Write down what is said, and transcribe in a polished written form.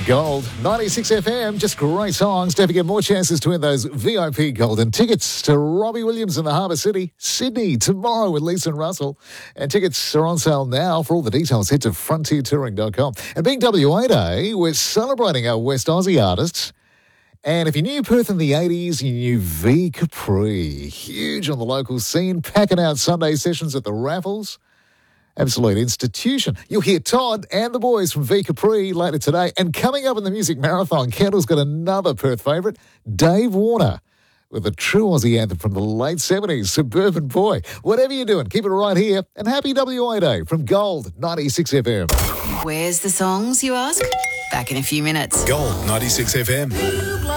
Gold, 96 FM, just great songs. Don't forget more chances to win those VIP golden tickets to Robbie Williams in the Harbour City, Sydney, tomorrow with Lisa and Russell. And tickets are on sale now. For all the details, head to frontiertouring.com. And being WA Day, we're celebrating our West Aussie artists. And if you knew Perth in the 80s, you knew V Capri. Huge on the local scene, packing out Sunday sessions at the raffles. Absolute institution. You'll hear Todd and the boys from V Capri later today. And coming up in the Music Marathon, Kendall's got another Perth favourite, Dave Warner, with a true Aussie anthem from the late 70s, Suburban Boy. Whatever you're doing, keep it right here. And happy WA Day from Gold 96 FM. Where's the songs, you ask? Back in a few minutes. Gold 96 FM.